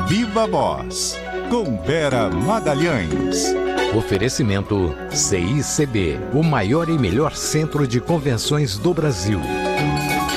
Viva Voz, com Vera Magalhães. Oferecimento CICB, o maior e melhor centro de convenções do Brasil.